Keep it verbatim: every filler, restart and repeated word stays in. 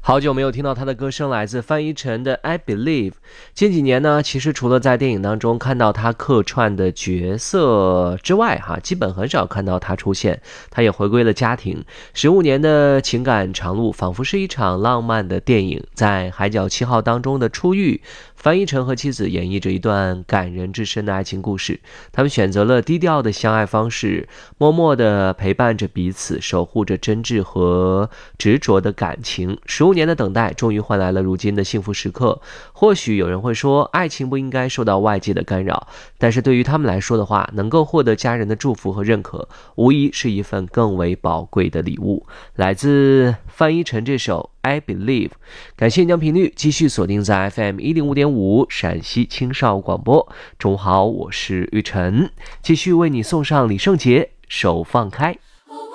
好久没有听到他的歌声，来自范逸臣的 I Believe。 近几年呢，其实除了在电影当中看到他客串的角色之外哈，基本很少看到他出现。他也回归了家庭，十五年的情感长路仿佛是一场浪漫的电影。在海角七号当中的初遇，范逸臣和妻子演绎着一段感人至深的爱情故事。他们选择了低调的相爱方式，默默地陪伴着彼此，守护着真挚和执着的感情。十五年的等待终于换来了如今的幸福时刻。或许有人会说，爱情不应该受到外界的干扰，但是对于他们来说的话，能够获得家人的祝福和认可，无疑是一份更为宝贵的礼物。来自范逸臣这首I Believe。 感谢你将频率继续锁定在 F M 一零五点五 陕西青少广播。中午好，我是玉晨，继续为你送上李圣杰手放开。